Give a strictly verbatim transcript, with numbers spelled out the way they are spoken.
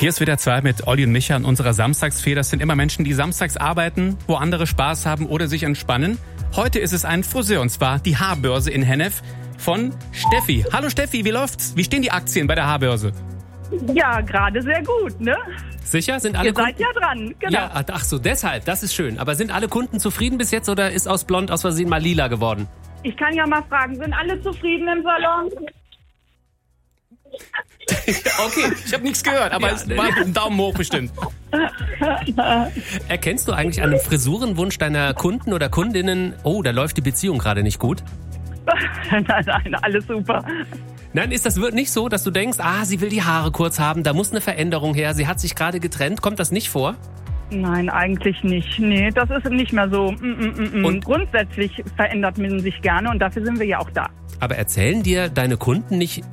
Hier ist wieder zwei mit Olli und Micha in unserer Samstagsfee. Das sind immer Menschen, die samstags arbeiten, wo andere Spaß haben oder sich entspannen. Heute ist es ein Friseur, und zwar die Haarbörse in Hennef von Steffi. Hallo Steffi, wie läuft's? Wie stehen die Aktien bei der Haarbörse? Ja, gerade sehr gut, ne? Sicher? Sind alle Ihr seid Kunden? ja dran, genau. Ja, ach so, deshalb, das ist schön. Aber sind alle Kunden zufrieden bis jetzt oder ist aus blond aus Versehen mal lila geworden? Ich kann ja mal fragen, sind alle zufrieden im Salon? Okay, ich habe nichts gehört, aber Ja, es war ein Daumen hoch bestimmt. Erkennst du eigentlich an einem Frisurenwunsch deiner Kunden oder Kundinnen, oh, da läuft die Beziehung gerade nicht gut? Nein, nein, alles super. Nein, ist das nicht so, dass du denkst, ah, sie will die Haare kurz haben, da muss eine Veränderung her, sie hat sich gerade getrennt, kommt das nicht vor? Nein, eigentlich nicht. Nee, das ist nicht mehr so. Mm, mm, mm. Und- Grundsätzlich verändert man sich gerne und dafür sind wir ja auch da. Aber erzählen dir deine Kunden nicht